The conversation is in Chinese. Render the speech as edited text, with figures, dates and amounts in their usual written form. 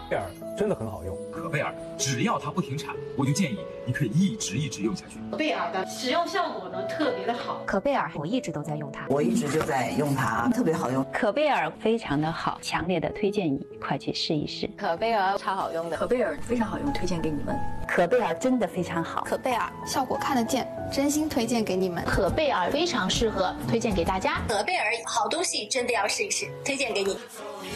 贝尔真的很好用。 可贝尔只要它不停产，我就建议你可以一直用下去。 可贝尔的使用效果呢特别的好。 可贝尔我一直都在用它， 我一直就在用它，特别好用。 可贝尔非常的好，强烈的推荐你快去试一试。 可贝尔超好用的， 可贝尔非常好用，推荐给你们。 可贝尔真的非常好， 可贝尔效果看得见，真心推荐给你们。 可贝尔非常适合，推荐给大家。 可贝尔好东西真的要试一试，推荐给你。